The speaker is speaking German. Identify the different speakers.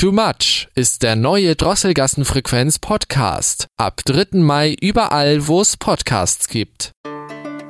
Speaker 1: Too Much ist der neue Drosselgassen-Frequenz-Podcast. Ab 3. Mai überall, wo es Podcasts gibt.